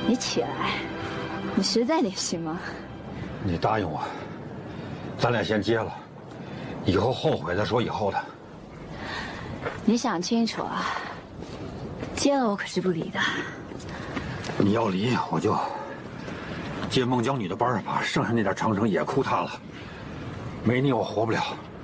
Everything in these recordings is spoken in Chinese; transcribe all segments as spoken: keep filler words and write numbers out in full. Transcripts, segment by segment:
你起来，你实在点行吗？ 你答应我，咱俩先结了，以后后悔再说以后的。 你想清楚啊，结了我可是不离的。 你要离，我就接孟姜女的班，把剩下那点长城也哭塌了。没你我活不了。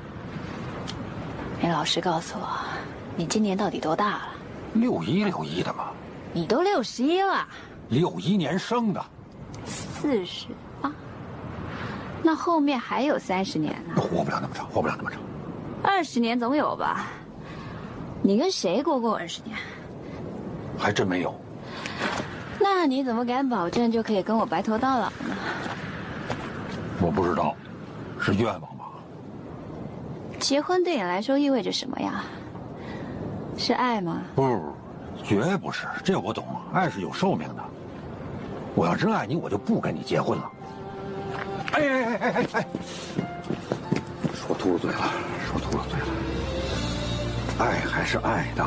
你老实告诉我，你今年到底多大了？ 六一六一的嘛。 你都六十一了。 六一年生的。 四十八。那后面还有三十年呢。 活不了那么长，活不了那么长。 二十年总有吧？你跟谁过过二十年？ 还真没有。 那你怎么敢保证就可以跟我白头到老呢？ 我不知道，是愿望吧？ 结婚对你来说意味着什么呀？是爱吗？ 不，绝不是，这我懂。爱是有寿命的。我要真爱你，我就不跟你结婚了。哎哎哎哎哎哎！说秃噜嘴了，说秃噜嘴了。爱还是爱的。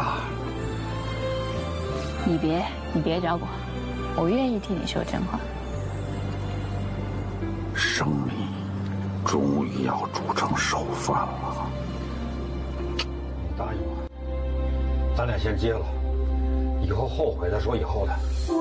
你别，你别找我，我愿意替你说真话。 生米终于要煮成熟饭了。答应我，咱俩先结了，以后后悔再说以后的。